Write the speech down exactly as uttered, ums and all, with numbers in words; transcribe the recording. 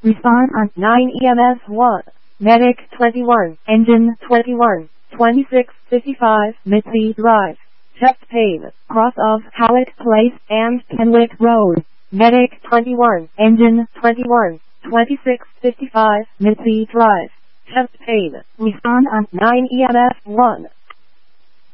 Respond on nine E M S one. Medic twenty-one. Engine twenty-one. twenty-six fifty-five Mitzi Drive. Chest pain. Cross of Hallett Place and Kenwick Road. Medic twenty-one. Engine twenty-one. twenty-six fifty-five Mitzi Drive. Chest pain. Respond on nine E M S one.